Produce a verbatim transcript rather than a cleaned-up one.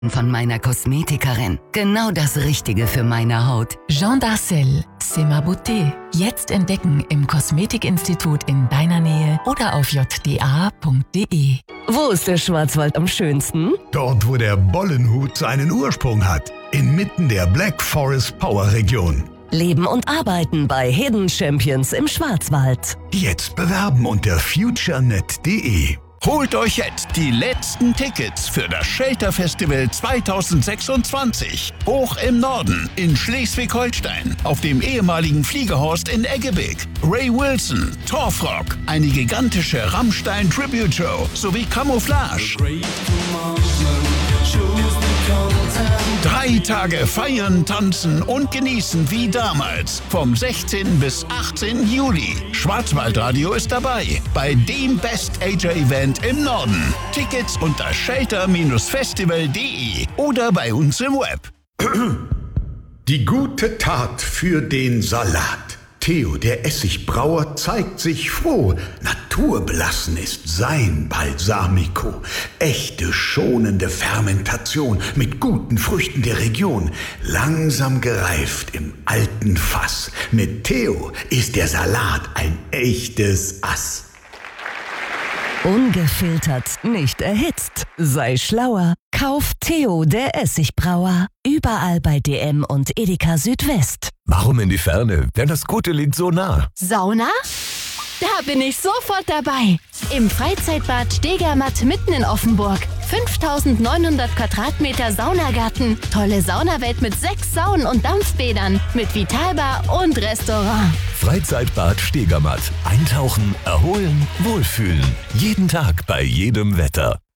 von meiner Kosmetikerin. Genau das Richtige für meine Haut. Jean Darcel, C'est ma beauté. Jetzt entdecken im Kosmetikinstitut in deiner Nähe oder auf j d a punkt d e. Wo ist der Schwarzwald am schönsten? Dort, wo der Bollenhut seinen Ursprung hat. Inmitten der Black Forest Power Region. Leben und arbeiten bei Hidden Champions im Schwarzwald. Jetzt bewerben unter futurenet punkt d e. Holt euch jetzt die letzten Tickets für das Shelter Festival zweitausendsechsundzwanzig. Hoch im Norden in Schleswig-Holstein auf dem ehemaligen Fliegerhorst in Eggebig. Ray Wilson, Torfrock, eine gigantische Rammstein-Tribute-Show sowie Camouflage. Drei Tage feiern, tanzen und genießen wie damals. Vom sechzehnten bis achtzehnten Juli. Schwarzwaldradio ist dabei bei dem Best-Ager-Event im Norden. Tickets unter shelter festival punkt d e oder bei uns im Web. Die gute Tat für den Salat. Theo, der Essigbrauer, zeigt sich froh. Naturbelassen ist sein Balsamico. Echte, schonende Fermentation mit guten Früchten der Region. Langsam gereift im alten Fass. Mit Theo ist der Salat ein echtes Ass. Ungefiltert, nicht erhitzt. Sei schlauer. Kauf Theo, der Essigbrauer. Überall bei D M und Edeka Südwest. Warum in die Ferne, wenn das Gute liegt so nah? Sauna? Da bin ich sofort dabei. Im Freizeitbad Stegermatt mitten in Offenburg. fünftausendneunhundert Quadratmeter Saunagarten. Tolle Saunawelt mit sechs Saunen und Dampfbädern. Mit Vitalbar und Restaurant. Freizeitbad Stegermatt. Eintauchen, erholen, wohlfühlen. Jeden Tag bei jedem Wetter.